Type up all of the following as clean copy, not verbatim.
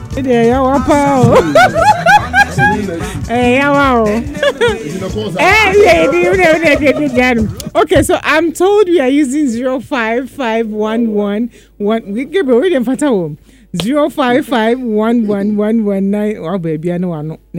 Yeah, wow. Wow. Okay, so I'm told we are using 055111. We give away the photo home. 05511119. Oh, baby, I know I'm not.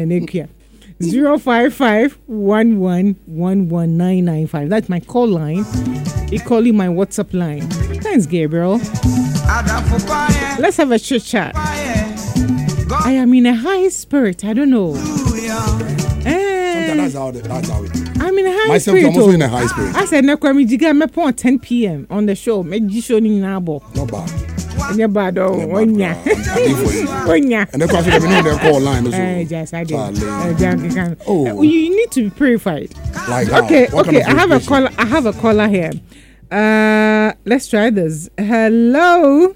0551111995. That's my call line. Equally my WhatsApp line. Thanks, Gabriel. Let's have a chit chat. I am in a high spirit. I don't know. That's how it. I'm in a high Myself, spirit. I'm also in a high spirit. I said, "Nekwami Jiga, me pon 10 p.m. on the show. Me show ni nabo." Not bad. You're bad, oh, Onya. And then cross them in their call line. Yes, I did. Oh, you need to be purified. Like okay. I have a caller here. Let's try this. Hello.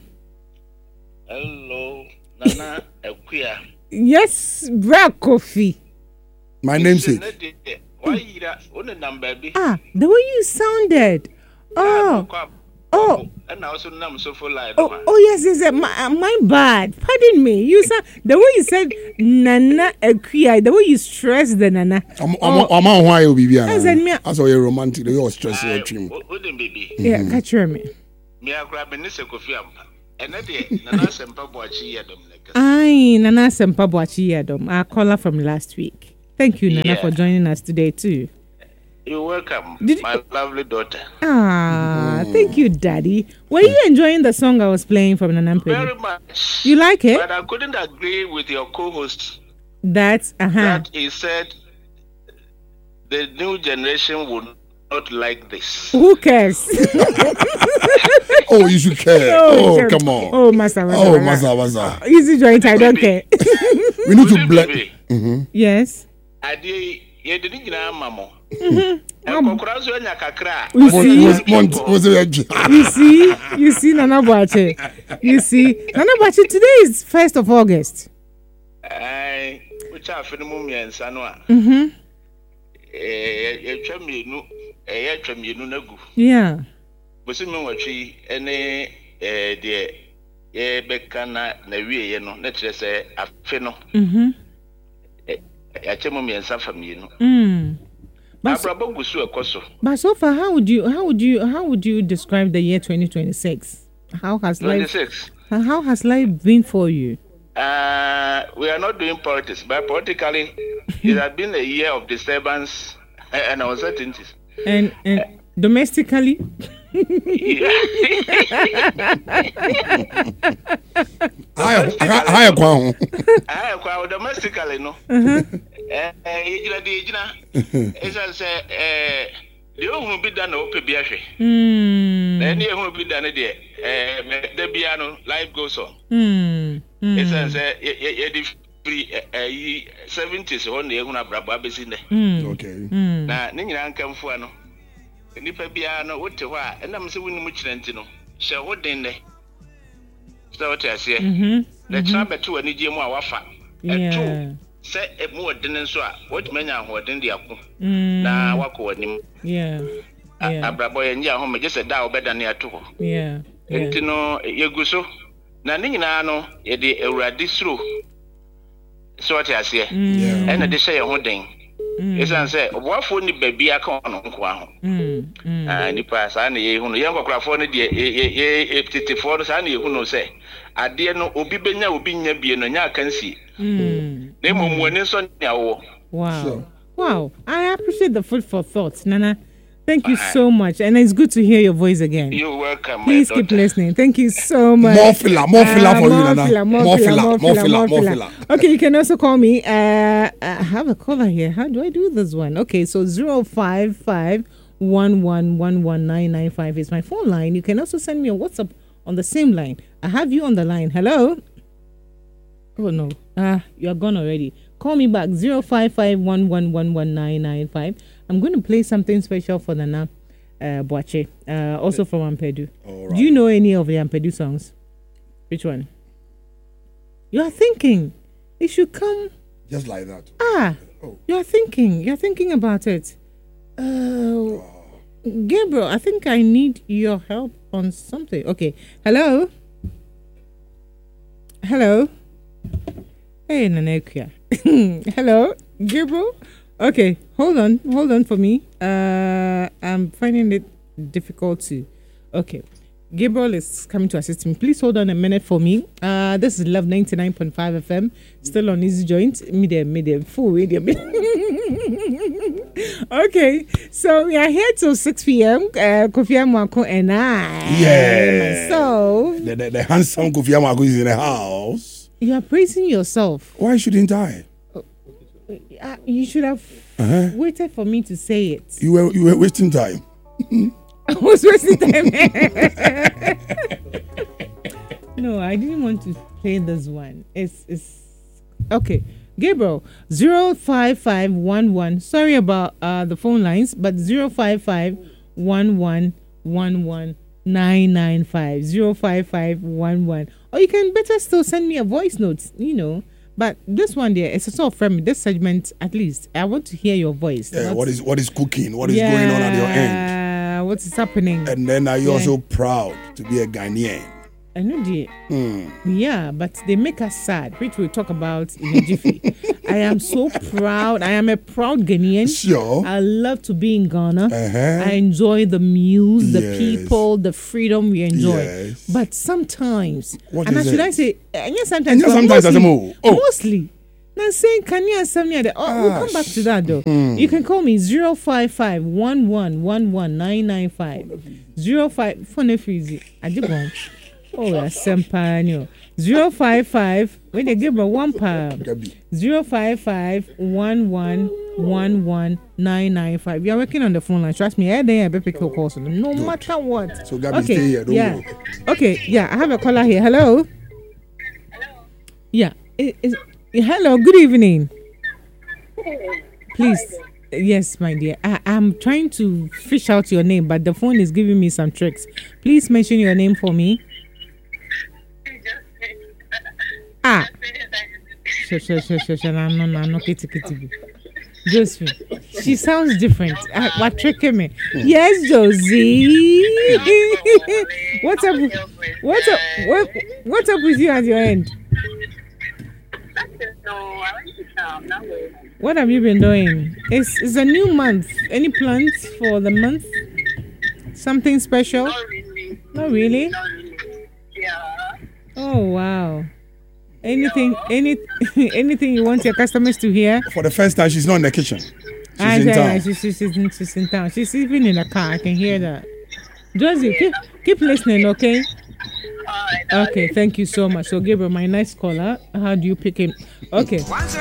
Nana Equia. Yes, Brad Kofi. My namesake. Why you that? What the number be? The way you sounded. Oh. And I also know so for life. Yes. My bad. Pardon me. You said the way you said Nana Equia. The way you stressed the Nana. I'm why you be I saw you romantic. You stress your dream. Baby. Yeah, catch me. Me I grab a nisse Kofi. And that day, Nana Sempa Boachi Yadom. Aye, Nana Sempa Boachi Yadom. Our caller from last week. Thank you, Nana, for joining us today too. You're welcome, my lovely daughter. Thank you, Daddy. Were you enjoying the song I was playing from Nana Mpedi? Very much. You like it? But I couldn't agree with your co-host. That he said the new generation would not like this. Who cares? Oh, you should care. Oh, come on. Oh, Masa. Easy joint, I don't care. We need to blend. Yes. You didn't know, Mama. You see, Nana Boache. Nana Boache, today is 1st of August. Which are for the moment, and Sanua. Yeah. But you know what she any dear Becana, Navy, no, let's just say a feno. A chemum and suffer me, But so far, how would you describe the year 2026? How has life been for you? We are not doing politics, but politically, it has been a year of disturbance and uncertainties. And domestically. I domestically, no. It's as the who be done open biashi. Then you who be done there. The piano life goes on. It's as free 70s on the Una Brababis in there. Okay. Now, Ningan come for no. Nipa piano, what to why, and I'm saying much lentino. So what then they? So what I say? Let's number 2 and Nidia Wafa. And 2. Say a more than so. What men are what in the apple? Now, walk with him. Yeah. Abraboy and Yahoo, just a dow better near 2. Yeah. And to know you go so. Now, Nino, a day a radisro. So what I say? And a dish a holding. It's answer, what for the baby I can't on. And the pass, I need who young Crawford, a for the Sunday who knows say. I dear no Obibena will be near being a can see. Name when it's on your wow. I appreciate the food for thought, Nana. Thank you so much, and it's good to hear your voice again. You're welcome. Please keep listening. Thank you so much. More filler for you, Nana. More filler. Okay, you can also call me. I have a caller here. How do I do this one? Okay, so 05511119995 is my phone line. You can also send me a WhatsApp on the same line. I have you on the line. Hello. Oh no. You are gone already. Call me back 05511119995. I'm going to play something special for Nana Boache, also from Ampedu. Right. Do you know any of the Ampedu songs? Which one? You are thinking it should come just like that. You are thinking about it. Gabriel, I think I need your help on something. Okay. Hello. Hey, Nanekia. Hello, Gabriel. Okay, hold on for me. I'm finding it difficult to. Okay, Gabriel is coming to assist me. Please hold on a minute for me. This is Love 99.5 FM, still on Easy Joint. Medium, full medium. Okay, so we are here till 6 p.m. Kofi Amwako and I. So the handsome Kofi Amwako is in the house. You are praising yourself. Why shouldn't I? You should have waited for me to say it. You were wasting time. I was wasting time. No, I didn't want to play this one. It's okay. Gabriel 05511. Sorry about the phone lines, but 05511119995 05511. Or you can better still send me a voice note. But this one there, it's a sort of friendly. This segment, at least, I want to hear your voice. Yeah, what is cooking? What is going on at your end? What is happening? And then are you also proud to be a Ghanaian? I know, dear. Yeah, but they make us sad, which we'll talk about in a jiffy. I am so proud. I am a proud Ghanaian. Sure. I love to be in Ghana. I enjoy the meals, the people, the freedom we enjoy. Yes. But sometimes, should I say, sometimes, mostly. Now saying Kenya something we'll come back to that though. You can call me 05511119995 05 phone freezy. Ajibon. Oh, that's Sempanyo. 055 when they give me 1 pound. 05511119995. You're working on the phone line. Trust me, every day I pick your calls. No matter what. So Gabby, stay here. Don't go. Okay, yeah, I have a caller here. Hello. Yeah. Hello, good evening. Please, yes, my dear. I'm trying to fish out your name, but the phone is giving me some tricks. Please mention your name for me. No, kitty. Josephine, she sounds different. What tricking me? Yes, Josie. What's up? What's up with you at your end? What have you been doing? It's a new month. Any plans for the month? Something special? Not really. Yeah. Oh wow. Anything you want your customers to hear? For the first time, she's not in the kitchen. She's in town. She's in town. She's even in the car. I can hear that. Josie, keep listening, okay? Okay, thank you so much. So, Gabriel, my nice caller, how do you pick him? Okay.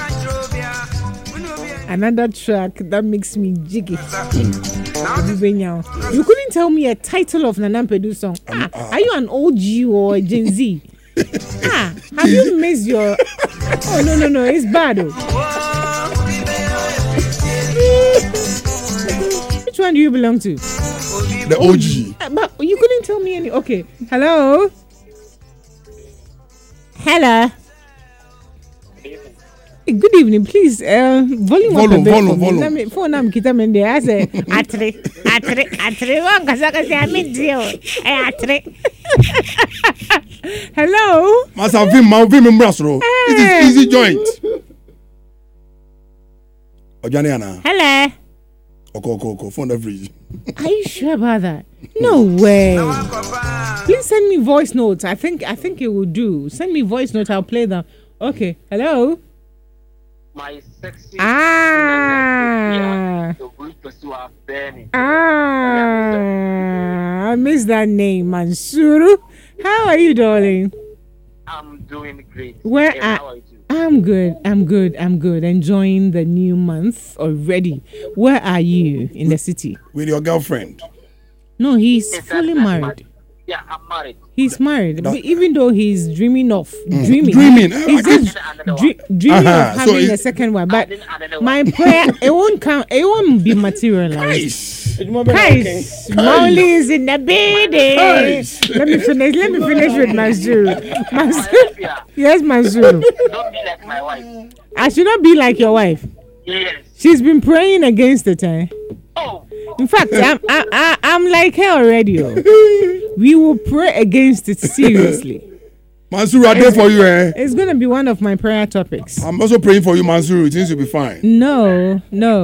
Another track that makes me jiggy. You couldn't tell me a title of Nana Mpedu song. Are you an OG or a Gen Z? Have you missed your... Oh, no, it's bad. Which one do you belong to? The OG. But you couldn't tell me any... Okay, hello? Hello? Good evening, please. Volume. Let me phone them. Kita mende. I say atre. One kasaka say amidio. Atre. Hello. Masa vim mbrasro. This is Easy Joint. Ojaniana. Hello. Okay. Phone the fridge. Are you sure about that? No way. Please send me voice notes. I think it will do. Send me voice notes. I'll play them. Okay. Hello. My sexy. I miss that name, Mansuru. How are you, darling? I'm doing great. How are you? I'm good. Enjoying the new month already. Where are you in the city? With your girlfriend? No, he's fully married. Yeah, I'm married. He's married, even though he's dreaming. Dreaming. He's just dreaming of having a second one. But my prayer, it won't come. It won't be materialized. Guys, Molly is in the building. Let me finish with Mazuru. Yes, Mazuru. Don't be like my wife. I should not be like your wife. Yes. She's been praying against it, eh? Oh. In fact, I'm like her already. We will pray against it seriously. Mansuru, I there for you, eh? It's going to be one of my prayer topics. I'm also praying for you, Mansuru. Things will be fine. No.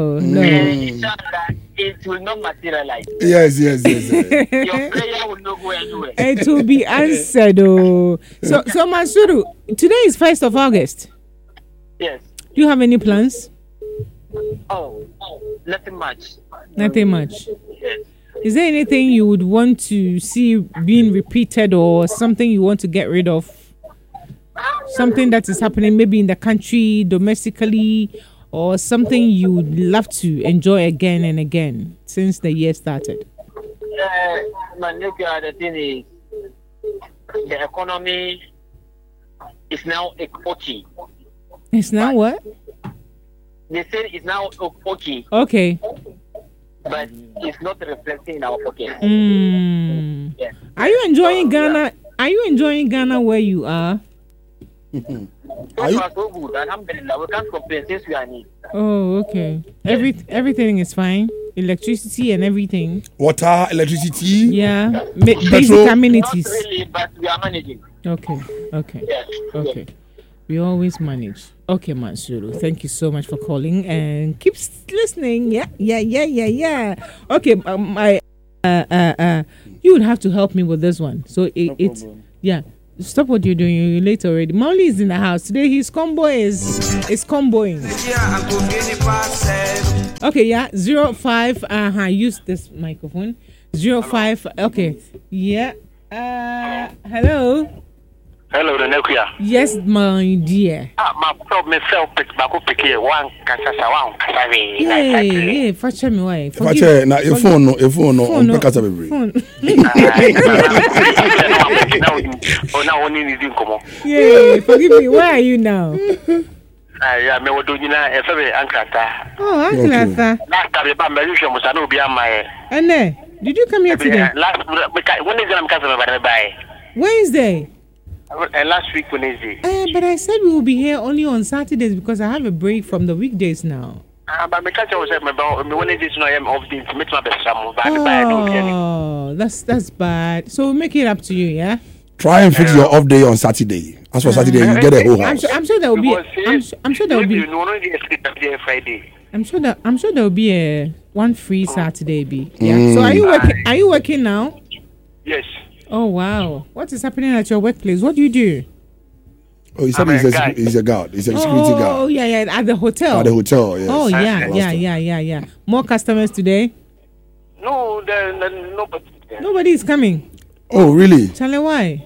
It will not materialize. Yes. Your prayer will not go anywhere. It will be answered. So Mansuru, today is 1st of August. Yes. Do you have any plans? Oh, nothing much. Nothing much. Yes. Is there anything you would want to see being repeated or something you want to get rid of? Something that is happening maybe in the country, domestically, or something you would love to enjoy again and again since the year started? The thing is, the economy is now okay. It's now what? They say it's now okay. Okay. But it's not reflecting in our pocket. Yeah. Are you enjoying Ghana? Are you enjoying Ghana where you are? So far so good. Alhamdulillah, we can't complain since we are in. Oh, okay. Everything is fine. Electricity and everything. Water, electricity. Yeah. Basic amenities. Not really, but we are managing. Okay. Yes. Okay. We always manage. Okay, Mansuru. Thank you so much for calling and keep listening. Yeah. Okay, you would have to help me with this one. So it's Stop what you're doing. You're late already. Molly is in the house today. His combo is comboing. Okay, 05. Use this microphone. 05. Okay. Yeah. Hello. Hello, Nekuya. Yes, my dear. My problem is pick here. One Kasasawan. Yeah. Fetch me why? Fetch na a phone no. Kasa bebre. Oh, now only need to come. Yeah, forgive me. Where are you now? Yeah, me would do you know a very Ankrata. Oh, Ankrata. Last time, I'm was no be on my. Anne, did you come here today? Last when is I'm customer by Wednesday. Last week Wednesday. But I said we will be here only on Saturdays because I have a break from the weekdays now. But because I was about Wednesdays, I am of the meet my best. Oh, that's bad. So we'll make it up to you, yeah. Try and fix your off day on Saturday. As for Saturday, you get a whole house. I'm sure there will be. I'm sure there will be. Friday. I'm sure there will be a one free Saturday. Yeah. So are you working? Are you working now? Yes. Oh wow! What is happening at your workplace? What do you do? Oh, he said he's a guard. He's a security guard. Oh yeah. At the hotel. At the hotel. Yes. Oh yeah. More customers today? No, nobody. Nobody is coming. Oh really? Charlie, why?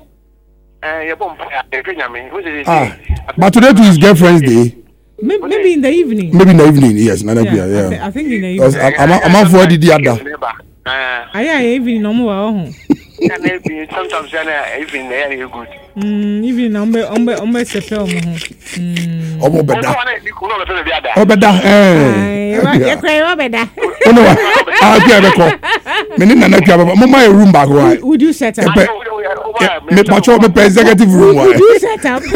But today to his girlfriend's day. Maybe in the evening. Yes. Yeah. I think in the evening. I'm out for the other. Evening no sometimes even they are good. Even ombe sepel mo. Obeda. You cry obeda. Oh no. Me na pia baba. Mama room back why? Would you set up? Me patrol me executive room why? Would you set up?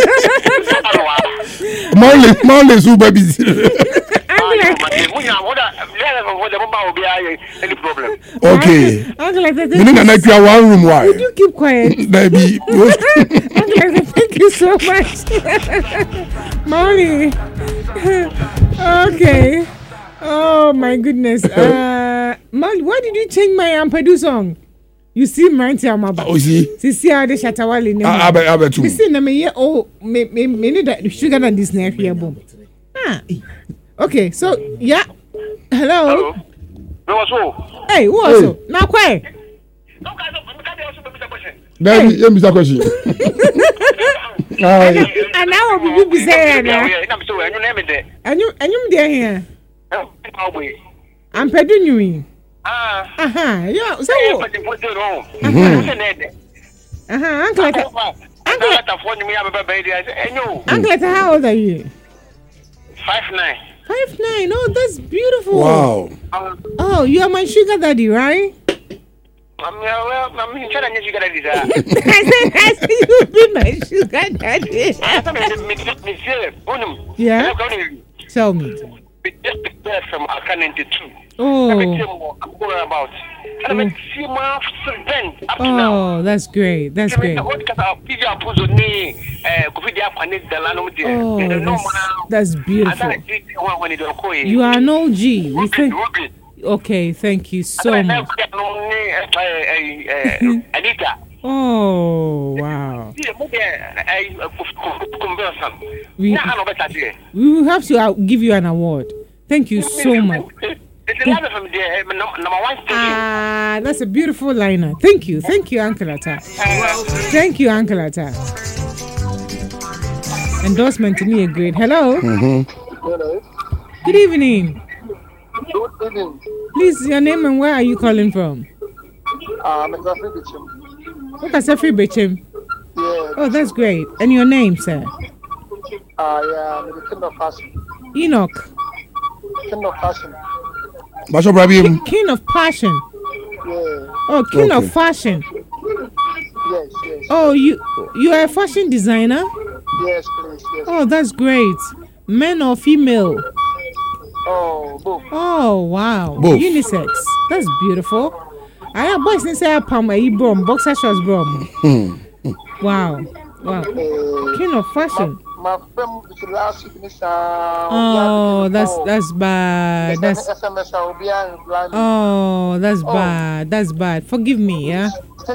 Molly so baby. Any problem? Okay. Meaning one room why? Would you keep quiet? Baby. Thank you so much. Molly. Okay. Oh my goodness. Molly, why did you change my Ampadu song? You see Mighty Amaba. Oh, see how the Shatawali name. I bet too. See, na me need that sugar than this near here boom. Okay, so yeah. Hello. Hey, who also? Now quiet. Let me a question. And now will be saying and you there here. I'm peddling you. Yeah, so Uncle, how old are you? 5'9". 5'9". Oh, that's beautiful. Wow. Oh, you are my sugar daddy, right? I'm trying to sugar daddy. I said you be my sugar daddy. Yeah. Tell me. Just from Aka 92. Oh. I'm going about. Oh, that's great. That's great. Oh, that's beautiful. You are an OG. We think. Okay, thank you so much. Oh, wow. We will have to give you an award. Thank you so much. That's a beautiful liner. Thank you, Uncle Atta. Thank you, Uncle Atta. Endorsement to me a great. Hello. Hello. Good evening. Good evening. Please, your name and where are you calling from? Mr. Bichim. Mr. Bichim. Yeah. Oh, that's great. And your name, sir? Yeah, the King of Fashion. Enoch. King of Fashion. King of Passion. Yeah. Oh, King of Fashion. Yes. Oh, you are a fashion designer? Yes, please. Yes. Oh, that's great. Men or female? Oh, both. Oh, wow. Both. Unisex. That's beautiful. I have boys in say Pam Brom, boxer shorts Brom. Wow. King of Fashion. My friend last week oh, that's bad. That's oh, that's bad. That's bad. Forgive me, yeah.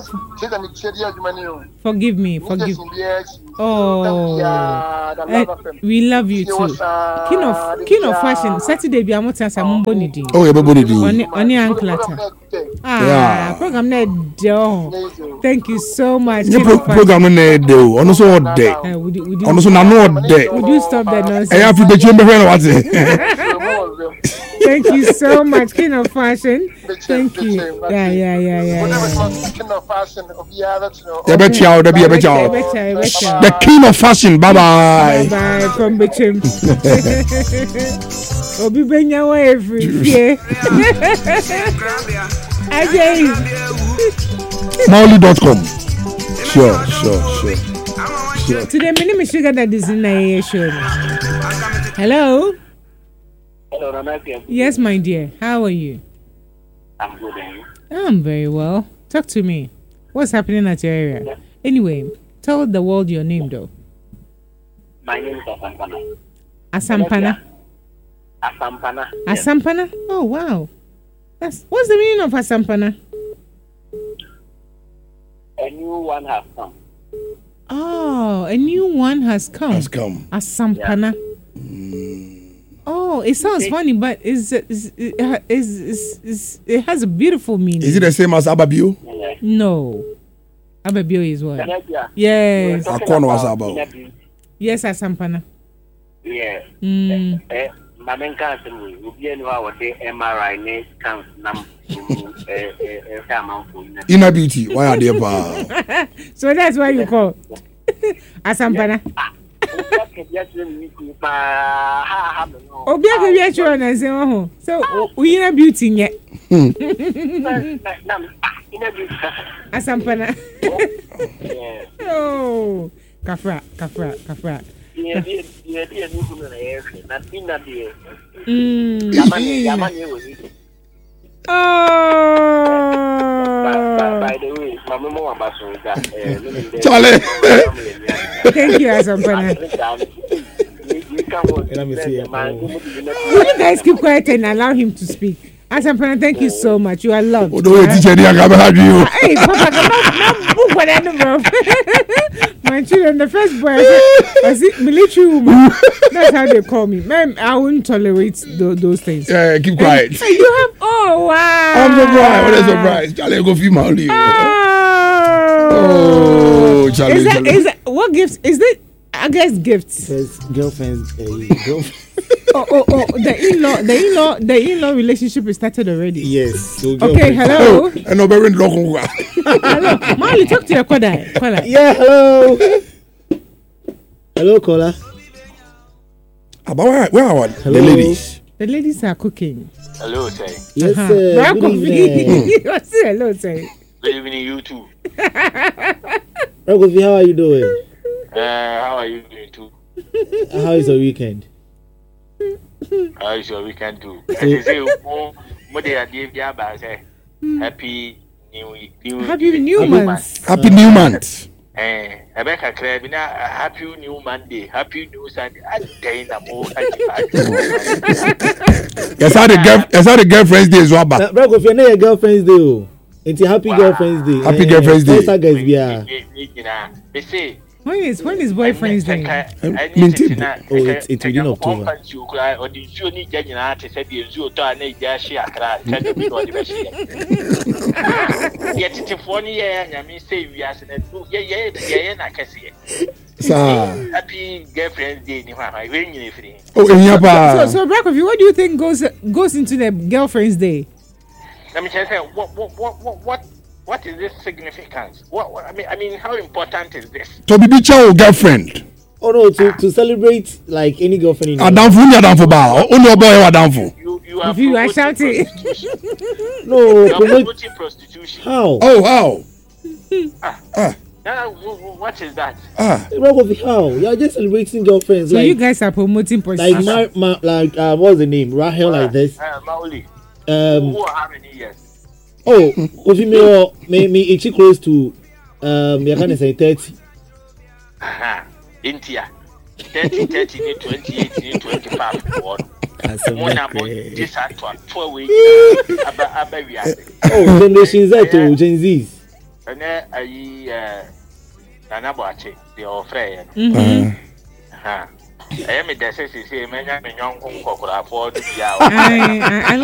Forgive me. Oh, we love you too. King of Fashion. Saturday be amo tasa mumbo nidi. Oh, yeah, nidi. Oni anklata. Program na do. Thank you so much. Program na do. Ono so day. Ono so na no day. Would you stop that nonsense? I have to be chimbe friend what. Thank you so much, King of Fashion. Thank you. Yeah. King of Fashion. The King of Fashion. Bye bye from Bichim. Obi benya wa every Mauli.com. Sure. Today, my name is Sugar that is in the show. Hello. Hello, Nanakia. Yes, my dear. How are you? I'm good. And you? I'm very well. Talk to me. What's happening at your area? Yeah. Anyway, tell the world your name, though. My name is Asampana. Asampana. Asampana. Yes. Asampana. Oh wow. What's the meaning of Asampana? A new one has come. Oh, a new one has come. Asampana. Yeah. Oh, it sounds funny, but it has a beautiful meaning. Is it the same as Ababio? No. Ababio is what? Yes. Yes, Asampana. Yeah. My main cancer will be our day MRI scans Inner beauty. Why are they? So that's why you call Asampana. Obi aka wi achiro na nse ho. So we inner beauty nye. Asampana. Oh, kafra. By the way, my mom Charlie. Thank you, Asampana. Will you guys keep quiet and allow him to speak? Asampana, thank you so much. You are loved. Hey, Papa, my children, the first boy, I see military woman. That's how they call me. Man, I wouldn't tolerate those things. Yeah, keep quiet. And you have, oh, wow. I'm surprised. What a surprise. Charlie, go feed my only. Oh, Charlie. Is that, what gifts? Is that, I guess gifts. Girlfriends. The in-law relationship is started already. Yes. So okay, hello. Hello, Molly, talk to your caller. Yeah, hello. Hello, caller. About where are the ladies? The ladies are cooking. Hello, say. Yes, sir. Good evening. Hello, say. Good evening, you too. Ragovi, how are you doing? How are you doing too? How is your weekend? How is your weekend too? I say, what they are doing, Happy new month. Happy new month. Rebecca Crab, happy new Monday, happy new Sunday. Yes, I the girlfriend's day as well. But if you're not a girlfriend's day, it's a happy girlfriend's day. Happy girlfriend's day. They say. When is boyfriend's day? It's in October. Happy girlfriend's day. So Brakoff, what do you think goes into the girlfriend's day? Let me just say what is this significance? I mean, how important is this? To be your girlfriend. Oh no, to celebrate like any girlfriend. Only boy you are shouting. No, promoting prostitution. How? Oh, how? What is that? How? You are just celebrating girlfriends. So you guys are promoting prostitution. Like what's the name? Rahel like this. Maoli. Who how many years? Oh, if me it's close to you can say 30. India. 30, 28, 25. Oh, Generation Z to Gen Zs. And then Nanabache, the old friend. I am a decisive say, man, I'm a young home for 4 years.